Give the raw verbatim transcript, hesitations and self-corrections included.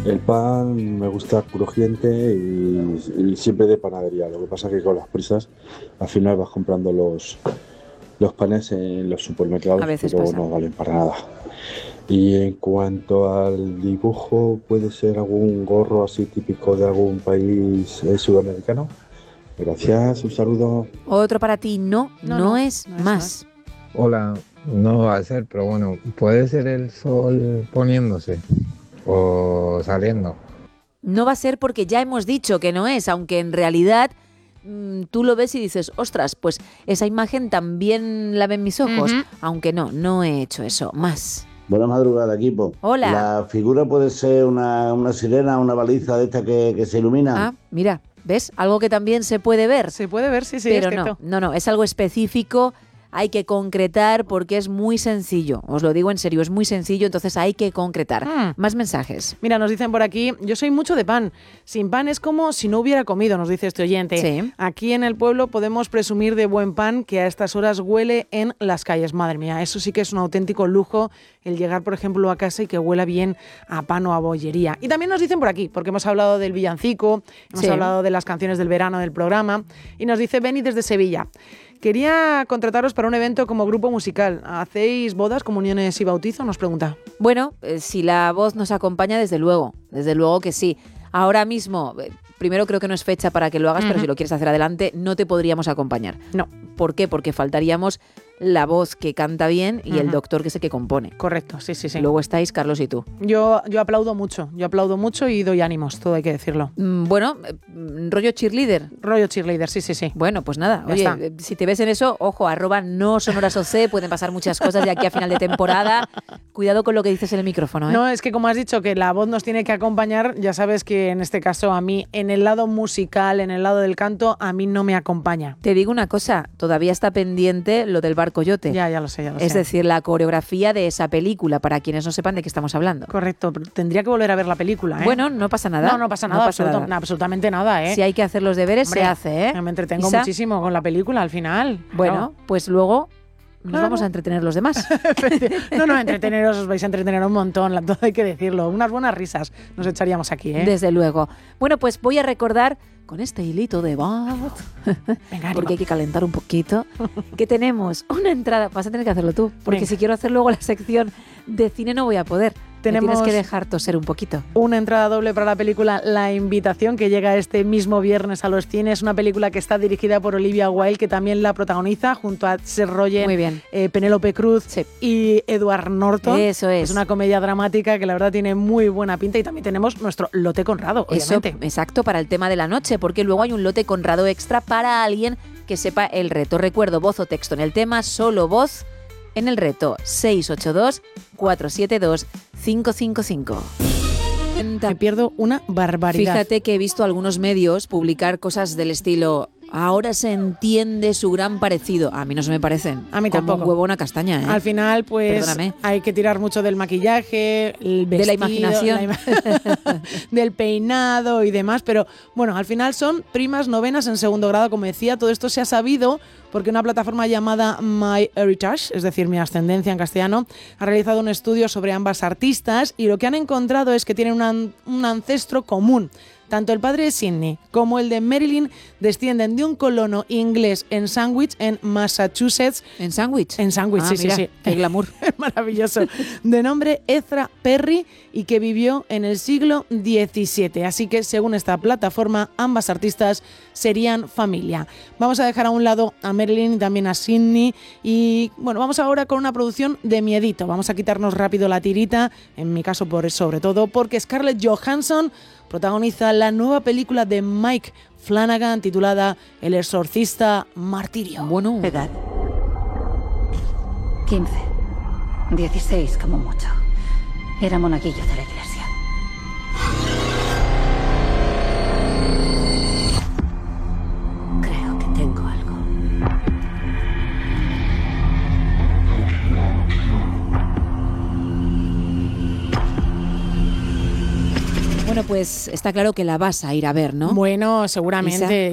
El pan me gusta crujiente y, y siempre de panadería. Lo que pasa es que con las prisas al final vas comprando los, los panes en los A supermercados, veces pero pasa. no valen para nada. Y en cuanto al dibujo, ¿puede ser algún gorro así típico de algún país eh, sudamericano? Gracias, un saludo. Otro para ti, no, no, No, no, es no es más. más. Hola, no va a ser, pero bueno, puede ser el sol poniéndose o saliendo. No va a ser porque ya hemos dicho que no es, aunque en realidad mm, tú lo ves y dices, ostras, pues esa imagen también la ven mis ojos, Ujú. aunque no, no he hecho eso. Más. Buena madrugada, equipo. Hola. La figura puede ser una, una sirena, una baliza de esta que, que se ilumina. Ah, mira, ¿ves? Algo que también se puede ver. Se puede ver, sí, sí, pero es no, cierto. no, no, es algo específico, hay que concretar porque es muy sencillo. Os lo digo en serio, es muy sencillo, entonces hay que concretar. Mm. Más mensajes. Mira, nos dicen por aquí, yo soy mucho de pan. Sin pan es como si no hubiera comido, nos dice este oyente. Sí. Aquí en el pueblo podemos presumir de buen pan que a estas horas huele en las calles. Madre mía, eso sí que es un auténtico lujo, el llegar, por ejemplo, a casa y que huela bien a pan o a bollería. Y también nos dicen por aquí, porque hemos hablado del villancico, hemos Sí. hablado de las canciones del verano del programa, y nos dice Beni desde Sevilla. Quería contrataros para un evento como grupo musical. ¿Hacéis bodas, comuniones y bautizos? Nos pregunta. Bueno, eh, si la voz nos acompaña, desde luego, desde luego que sí. Ahora mismo, eh, primero creo que no es fecha para que lo hagas, pero Ujú. si lo quieres hacer adelante, no te podríamos acompañar. No. ¿Por qué? Porque faltaríamos la voz que canta bien y el Ujú. doctor que es el que compone. Correcto, sí, sí, sí. Luego estáis Carlos y tú. Yo, yo aplaudo mucho, yo aplaudo mucho y doy ánimos, todo hay que decirlo. Mm, Bueno, eh, mm, rollo cheerleader. Rollo cheerleader, sí, sí, sí. Bueno, pues nada, Ya oye, está. eh, si te ves en eso, ojo, arroba no sonoras O C, pueden pasar muchas cosas de aquí a final de temporada. Cuidado con lo que dices en el micrófono, ¿eh? No, es que como has dicho que la voz nos tiene que acompañar, ya sabes que en este caso a mí, en el lado musical, en el lado del canto, a mí no me acompaña. Te digo una cosa, todavía está pendiente lo del Bar Coyote. Ya, ya lo sé, ya lo Es sé. decir, la coreografía de esa película, para quienes no sepan de qué estamos hablando. Correcto, pero tendría que volver a ver la película, ¿eh? Bueno, no pasa nada. no, no pasa nada, absoluto- nada. absolutamente nada, ¿eh? Si hay que hacer los deberes, Hombre, se hace, ¿eh? Me entretengo Isa, muchísimo con la película al final. Bueno, pues luego nos Claro. vamos a entretener los demás. No, no, entreteneros, os vais a entretener un montón, la- todo hay que decirlo. Unas buenas risas nos echaríamos aquí, ¿eh? Desde luego. Bueno, pues voy a recordar con este hilito de voz, Venga, ánimo. porque hay que calentar un poquito, que tenemos una entrada. Vas a tener que hacerlo tú, porque Venga. si quiero hacer luego la sección de cine no voy a poder. Me Tenemos- tienes que dejar toser un poquito. Una entrada doble para la película La Invitación, que llega este mismo viernes a los cines. Una película que está dirigida por Olivia Wilde, que también la protagoniza junto a Seth Rogen, Muy bien. eh, Penélope Cruz Sí. y Edward Norton. Eso es. Es una comedia dramática que la verdad tiene muy buena pinta, y también tenemos nuestro lote Conrado, Eso, obviamente. exacto, para el tema de la noche, porque luego hay un lote Conrado extra para alguien que sepa el reto. Recuerdo, voz o texto en el tema, solo voz en el reto. seis ocho dos, cuatro siete dos, cinco cinco cinco. Me pierdo una barbaridad. Fíjate que he visto algunos medios publicar cosas del estilo ahora se entiende su gran parecido. A mí no se me parecen. A mí Como tampoco. un huevo a una castaña, ¿eh? Al final, pues Perdóname. hay que tirar mucho del maquillaje, el De la vestido, imaginación. la ima- del peinado y demás. Pero bueno, al final son primas novenas en segundo grado, como decía. Todo esto se ha sabido porque una plataforma llamada MyHeritage, es decir, Mi Ascendencia en castellano, ha realizado un estudio sobre ambas artistas, y lo que han encontrado es que tienen un, an- un ancestro común. Tanto el padre de Sidney como el de Marilyn descienden de un colono inglés en Sandwich, en Massachusetts. ¿En sándwich? En Sandwich, Ah, sí, mira, sí, sí. qué glamour. Maravilloso. De nombre Ezra Perry, y que vivió en el siglo diecisiete. Así que, según esta plataforma, ambas artistas serían familia. Vamos a dejar a un lado a Marilyn y también a Sidney. Y bueno, vamos ahora con una producción de miedito. Vamos a quitarnos rápido la tirita, en mi caso por sobre todo, porque Scarlett Johansson protagoniza la nueva película de Mike Flanagan titulada El exorcista Martirio. Bueno, Edad. quince. dieciséis como mucho. Era monaguillo de la iglesia. Creo que tengo algo. bueno, pues está claro que la vas a ir a ver, ¿no? Bueno, seguramente.